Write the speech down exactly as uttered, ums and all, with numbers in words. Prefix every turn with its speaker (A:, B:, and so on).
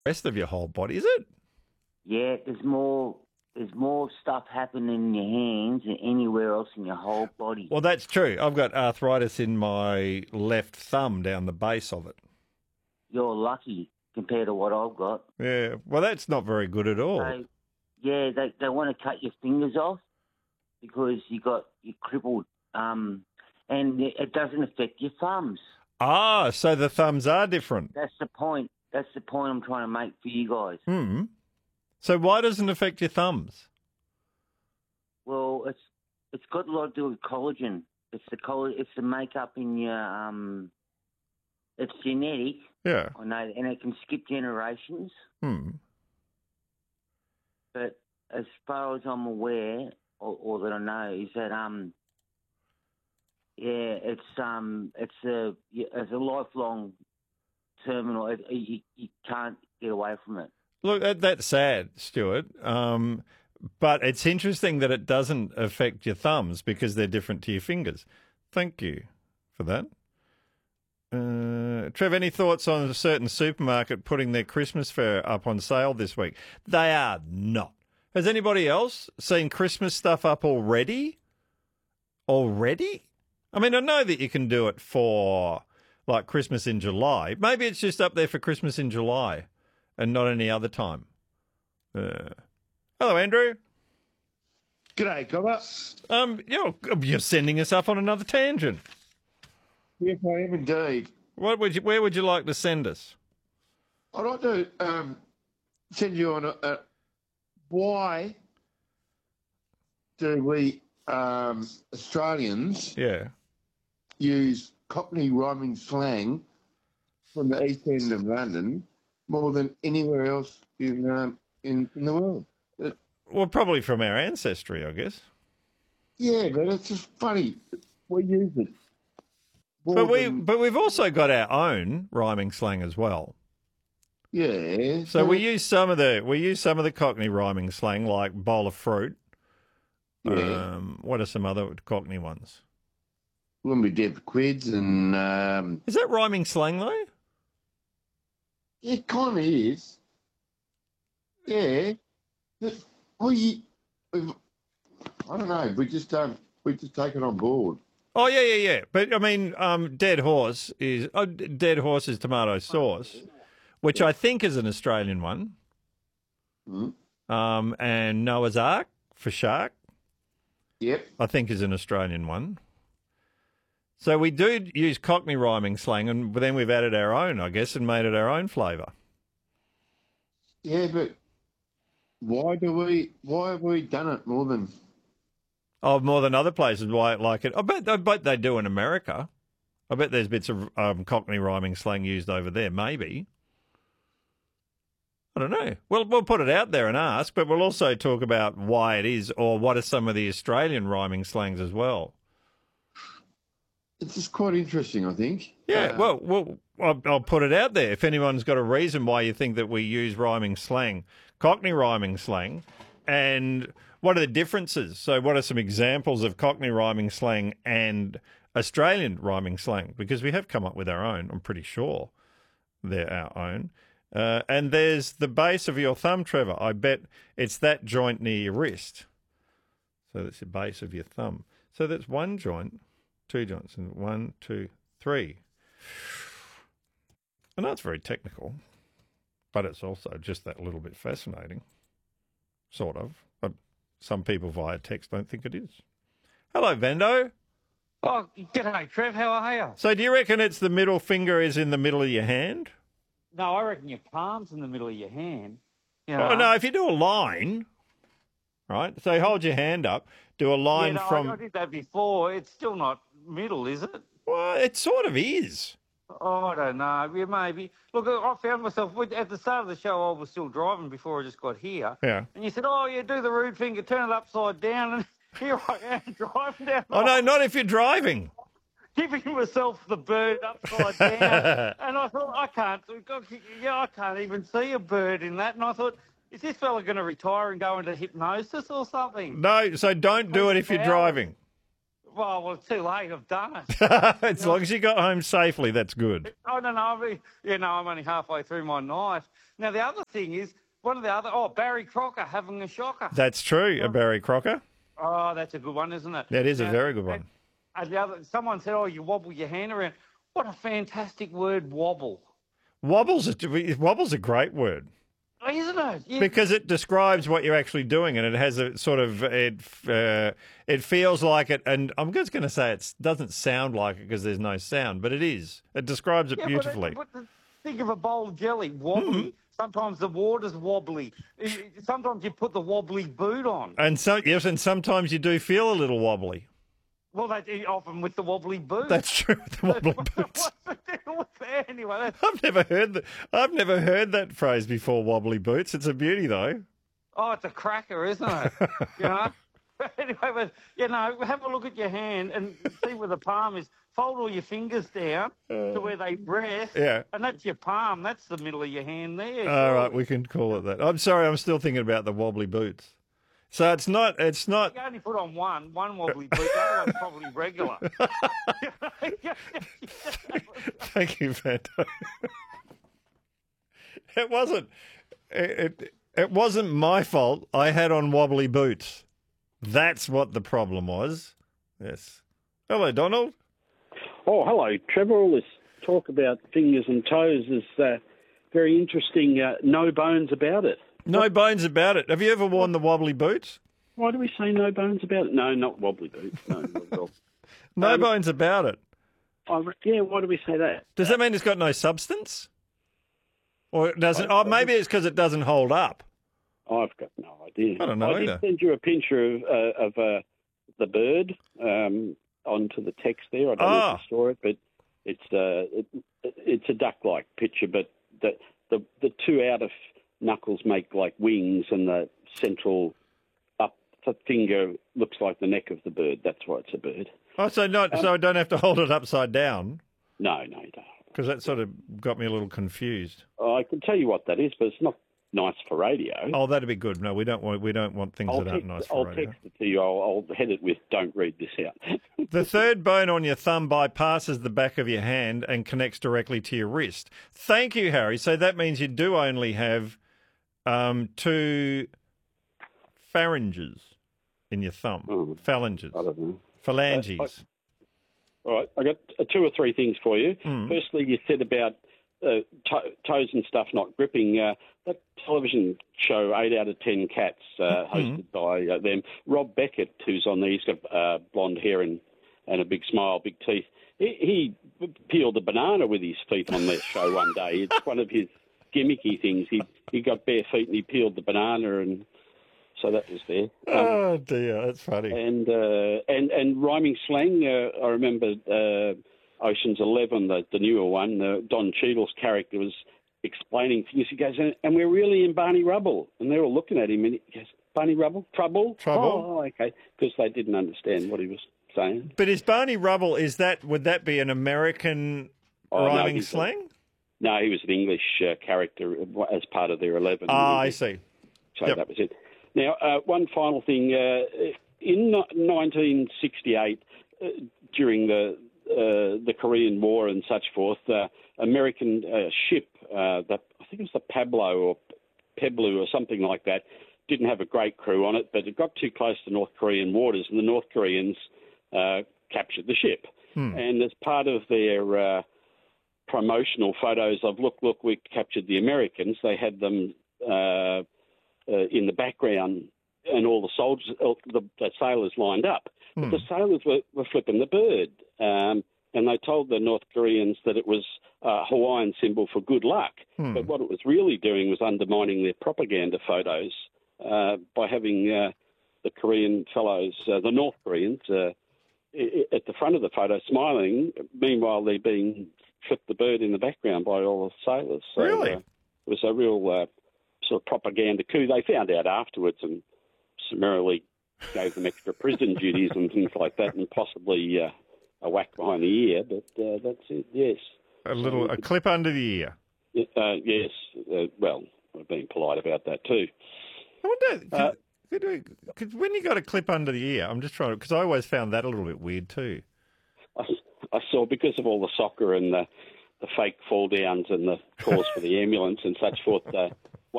A: rest of your whole body, is it?
B: Yeah, there's more. There's more stuff happening in your hands than anywhere else in your whole body.
A: Well, that's true. I've got arthritis in my left thumb down the base of it.
B: You're lucky compared to what I've got.
A: Yeah, well, that's not very good at all.
B: So, yeah, they they want to cut your fingers off because you got you crippled, um, and it doesn't affect your thumbs.
A: Ah, so the thumbs are different.
B: That's the point. That's the point I'm trying to make for you guys.
A: Hmm. So why doesn't it affect your thumbs?
B: Well, it's it's got a lot to do with collagen. It's the coll- It's the makeup in your um. It's genetic.
A: Yeah.
B: I know, and it can skip generations.
A: Hmm.
B: But as far as I'm aware, or, or that I know, is that um. Yeah, it's um, it's a it's a lifelong terminal. It, you, you can't get away from it.
A: Look, that, that's sad, Stuart. Um, but it's interesting that it doesn't affect your thumbs because they're different to your fingers. Thank you for that. Uh, Trev, any thoughts on a certain supermarket putting their Christmas fair up on sale this week? They are not. Has anybody else seen Christmas stuff up already? Already? I mean, I know that you can do it for, like, Christmas in July. Maybe it's just up there for Christmas in July and not any other time. Uh, hello, Andrew.
C: G'day, Gobber.
A: Um, you're, you're sending us up on another tangent.
C: Yes, I am indeed.
A: What would you? Where would you like to send us?
C: I'd like to um, send you on a, a why do we um, Australians
A: Yeah.
C: use Cockney rhyming slang from the east end of London more than anywhere else in um, in, in the world? It,
A: Well, probably from our ancestry, I guess.
C: yeah, but it's just funny. We use it. more
A: But we,
C: than-
A: but we've also got our own rhyming slang as well.
C: yeah.
A: So we use some of the we use some of the Cockney rhyming slang, like bowl of fruit.
C: Yeah.
A: Um, what are some other Cockney ones?
C: when we did the quids and um,
A: Is that rhyming slang though?
C: it kind of is. Yeah. We, we've, I don't know. We just don't. We just take it on board.
A: Oh yeah, yeah, yeah. But I mean, um, dead horse is oh, dead horse is tomato sauce, which I think is an Australian one.
C: Mm.
A: Um, and Noah's Ark for shark,
C: Yep.
A: I think is an Australian one. So we do use Cockney rhyming slang, and then we've added our own, I guess, and made it our own flavour.
C: Yeah, but why do we? Why have we done it more than?
A: Oh, more than other places why it like it. I bet, I bet they do in America. I bet there's bits of um, Cockney rhyming slang used over there, maybe. I don't know. Well, we'll put it out there and ask, but we'll also talk about why it is, or what are some of the Australian rhyming slangs as well.
C: It's just quite interesting, I think.
A: Yeah,
C: Uh,
A: well, well I'll, I'll put it out there. If anyone's got a reason why you think that we use rhyming slang, Cockney rhyming slang, and what are the differences? So what are some examples of Cockney rhyming slang and Australian rhyming slang? Because we have come up with our own, I'm pretty sure they're our own. Uh, and there's the base of your thumb, Trevor. I bet it's that joint near your wrist. So that's the base of your thumb. So that's one joint, two joints, and one, two, three. I know it's very technical, but it's also just that little bit fascinating, sort of. But some people via text don't think it is. Hello, Vendo.
D: Oh, g'day, Trev. How are you?
A: So do you reckon it's the middle finger is in the middle of your hand?
D: No, I reckon your palm's in the middle of your hand. You know?
A: Oh, no, if you do a line, right? So hold your hand up, do a line
D: yeah, no,
A: from...
D: I, I did that before. It's still not middle, is it?
A: Well, it sort of is.
D: Oh, I don't know. Yeah, maybe. Look, I found myself, at the start of the show, I was still driving before I just got here.
A: Yeah.
D: And you said, oh, yeah, do the rude finger, turn it upside down, and here I am driving down the
A: Oh, no, not if you're driving.
D: giving myself the bird upside down. And I thought, I can't, yeah, I can't even see a bird in that. And I thought, is this fella going to retire and go into hypnosis or something?
A: No, so don't do it if you're driving.
D: Well, well, it's too late. I've done it.
A: As long as you got home safely, that's good.
D: I don't know. I mean, you know, I'm only halfway through my knife. Now, the other thing is, one of the other, oh, Barry Crocker having a shocker.
A: That's true, a Barry Crocker.
D: Oh, that's a good one, isn't it?
A: That is a
D: Now,
A: very good one.
D: And, and the other, someone said, oh, you wobble your hand around. What a fantastic word, wobble.
A: Wobble's a, wobble's a great word.
D: Oh, isn't it? Yeah.
A: Because it describes what you're actually doing, and it has a sort of it. Uh, it feels like it, and I'm just going to say it doesn't sound like it because there's no sound, but it is. It describes it
D: Yeah,
A: beautifully.
D: But, but think of a bowl of jelly, wobbly.
A: Mm-hmm.
D: Sometimes the water's wobbly. Sometimes you put the wobbly boot on.
A: And so yes, and sometimes you do feel a little wobbly.
D: Well, they often with the wobbly boot.
A: That's true. The wobbly boots.
D: What's the deal with that anyway? That's,
A: I've never heard that. I've never heard that phrase before. Wobbly boots. It's a beauty, though.
D: oh, it's a cracker, isn't it? You know. Anyway, but, you know, have a look at your hand and see where the palm is. Fold all your fingers down uh, to where they rest.
A: Yeah.
D: And that's your palm. That's the middle of your hand there.
A: All right, we can call it that. I'm sorry, I'm still thinking about the wobbly boots. So it's not. It's not.
D: You only put on one, one wobbly boot. The other one's probably regular.
A: Thank you, Fanto. It wasn't. It, it it wasn't my fault. I had on wobbly boots. That's what the problem was. Yes. Hello, Donald.
E: Oh, hello, Trevor. All this talk about fingers and toes is uh, very interesting. Uh, no bones about it.
A: No bones about it. Have you ever worn the wobbly boots?
E: Why do we say no bones about it? No, not wobbly boots. No, not at all.
A: No
E: Um,
A: bones about it.
E: I, yeah, why do we say that?
A: Does that mean it's got no substance? Or it doesn't? Oh, maybe it's because it doesn't hold up.
E: I've got no idea.
A: I don't know
E: I did
A: either.
E: send you a picture of, uh, of uh, the bird um, onto the text there. I don't know
A: Ah.
E: if you saw it, but it's uh, it, it's a duck-like picture, but the the, the two outer f- knuckles make like wings, and the central up finger looks like the neck of the bird. That's why it's a bird.
A: Oh, so not so I don't have to hold it upside down
E: No, no, you don't.
A: because that sort of got me a little confused.
E: I can tell you what that is, but it's not nice for radio.
A: Oh, that'd be good. No, we don't want we don't want things
E: I'll
A: that aren't
E: text,
A: nice
E: I'll
A: for radio.
E: text it to you. I'll, I'll head it with "Don't read this out."
A: The third bone on your thumb bypasses the back of your hand and connects directly to your wrist. Thank you, Harry. So that means you do only have um, two pharynges in your thumb.
E: Oh.
A: Phalanges.
E: I don't know.
A: Phalanges.
E: Uh, I- All right, I got uh, two or three things for you.
A: Mm.
E: Firstly, you said about uh, to- toes and stuff not gripping. Uh, that television show, Eight Out of Ten Cats, uh, hosted by uh, them. Rob Beckett, who's on there, he's got uh, blonde hair and, and a big smile, big teeth. He, he peeled a banana with his feet on that show one day. It's one of his gimmicky things. He he got bare feet and he peeled the banana, and so that was there. Um,
A: Oh dear, that's funny.
E: and uh, and and rhyming slang. Uh, I remember uh, Ocean's Eleven, the, the newer one. Uh, Don Cheadle's character was explaining things. He goes, and, and we're really in Barney Rubble, and they're all looking at him, and he goes, Barney Rubble, trouble,
A: Trouble?
E: Oh, okay, because they didn't understand what he was saying.
A: But is Barney Rubble? Is that would that be an American
E: Oh, no,
A: rhyming
E: he's a-
A: slang?
E: No, he was an English uh, character as part of their Eleven.
A: Ah, I
E: movie.
A: see.
E: So
A: Yep.
E: that was it. Now, uh, one final thing. Uh, in no- nineteen sixty-eight, uh, during the uh, the Korean War and such forth, uh, American uh, ship, uh, the, I think it was the Pablo or Peblu or something like that, didn't have a great crew on it, but it got too close to North Korean waters, and the North Koreans uh, captured the ship.
A: Hmm.
E: And as part of their uh, promotional photos of, look, look, we captured the Americans, they had them uh, uh, in the background and all the soldiers, uh, the, the sailors lined up.
A: Hmm.
E: But the sailors were, were flipping the bird, um, and they told the North Koreans that it was a Hawaiian symbol for good luck.
A: Hmm.
E: But what it was really doing was undermining their propaganda photos uh, by having uh, the Korean fellows, uh, the North Koreans, uh, i- at the front of the photo smiling. Meanwhile, they're being flipped the bird in the background by all the sailors. So,
A: Really?
E: Uh, it was a real uh, sort of propaganda coup. They found out afterwards and summarily gave them extra prison duties and things like that, and possibly uh, a whack behind the ear. But uh, that's it. Yes.
A: A little a clip under the ear.
E: Uh, yes. Uh, well, we're being polite about that too.
A: I wonder.
E: Uh,
A: Because when you got a clip under the ear, I'm just trying to, because I always found that a little bit weird too.
E: I, I saw, because of all the soccer and the, the fake fall downs and the calls for the ambulance and such forth, uh,